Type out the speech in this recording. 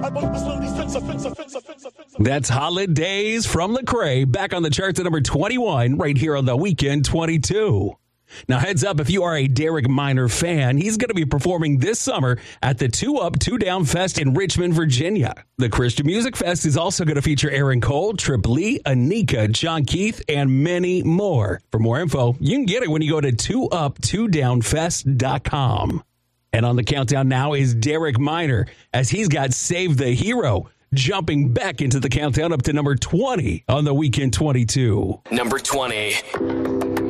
That's Holidays from Lecrae, back on the charts at number 21, right here on the Weekend 22. Now, heads up, if you are a Derek Minor fan, he's going to be performing this summer at the 2 Up, 2 Down Fest in Richmond, Virginia. The Christian Music Fest is also going to feature Aaron Cole, Trip Lee, Anika, John Keith, and many more. For more info, you can get it when you go to 2up2downfest.com. And on the countdown now is Derek Minor, as he's got Save the Hero, jumping back into the countdown up to number 20 on the Weekend 22. Number 20.